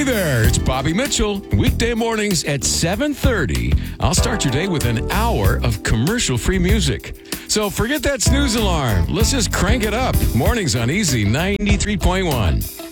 there, it's Bobby Mitchell. Weekday mornings at 7:30. I'll start your day with an hour of commercial-free music. So forget that snooze alarm. Let's just crank it up. Mornings on Easy 93.1.